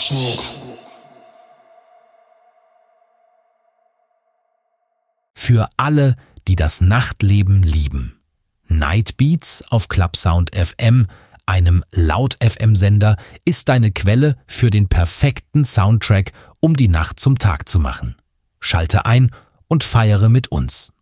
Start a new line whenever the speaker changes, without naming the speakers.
Für alle, die das Nachtleben lieben. Nightbeats auf Clubsound FM, einem Laut-FM-Sender, ist deine Quelle für den perfekten Soundtrack, um die Nacht zum Tag zu machen. Schalte ein und feiere mit uns.